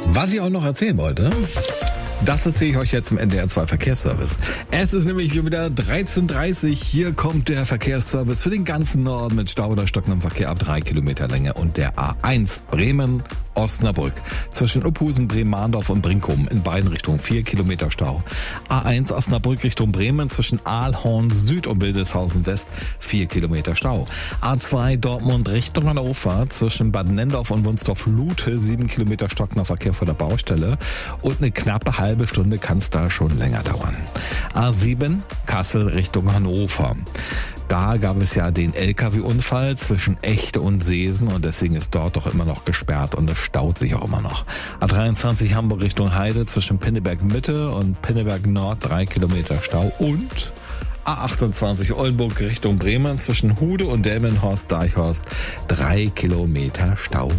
Was ich auch noch erzählen wollte, das erzähle ich euch jetzt im NDR 2 Verkehrsservice. Es ist nämlich schon wieder 13:30 Uhr. Hier kommt der Verkehrsservice für den ganzen Norden mit Stau oder stockendem Verkehr ab 3 Kilometer Länge und der A1 Bremen-Osnabrück zwischen Uphusen, Bremen-Mahndorf und Brinkum in beiden Richtungen 4 Kilometer Stau. A1 Osnabrück Richtung Bremen zwischen Aalhorn Süd und Wildeshausen West 4 Kilometer Stau. A2 Dortmund Richtung Hannover zwischen Bad Nendorf und Wunstorf-Lute 7 Kilometer stockender Verkehr vor der Baustelle und eine knappe halbe Stunde kann es da schon länger dauern. A7 Kassel Richtung Hannover. Da gab es ja den LKW-Unfall zwischen Echte und Seesen und deswegen ist dort doch immer noch gesperrt und es staut sich auch immer noch. A23 Hamburg Richtung Heide zwischen Pinneberg Mitte und Pinneberg Nord 3 Kilometer Stau und A28 Oldenburg Richtung Bremen zwischen Hude und Delmenhorst-Deichhorst 3 Kilometer Stau.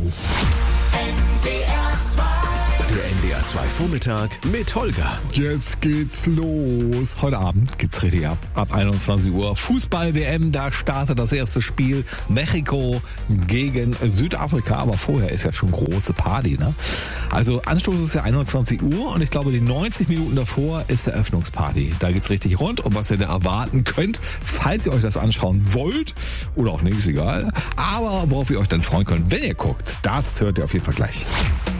Der NDR 2 Vormittag mit Holger. Jetzt geht's los. Heute Abend geht's richtig ab. Ab 21 Uhr. Fußball-WM, da startet das erste Spiel. Mexiko gegen Südafrika. Aber vorher ist ja schon große Party, ne? Also Anstoß ist ja 21 Uhr und ich glaube, die 90 Minuten davor ist der Eröffnungsparty. Da geht's richtig rund und was ihr da erwarten könnt, falls ihr euch das anschauen wollt oder auch nicht, ist egal. Aber worauf ihr euch dann freuen könnt, wenn ihr guckt, das hört ihr auf jeden Fall gleich.